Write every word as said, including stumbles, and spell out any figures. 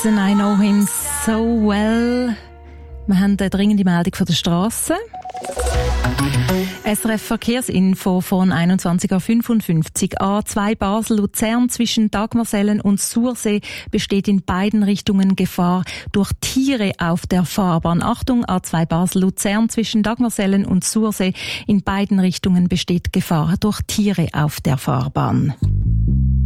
and I know him so well. Wir haben eine dringende Meldung von der Strasse. S R F Verkehrsinfo von einundzwanzig Uhr fünfundfünfzig. A zwei Basel-Luzern zwischen Dagmersellen und Sursee besteht in beiden Richtungen Gefahr durch Tiere auf der Fahrbahn. Achtung, A zwei Basel-Luzern zwischen Dagmersellen und Sursee in beiden Richtungen besteht Gefahr durch Tiere auf der Fahrbahn.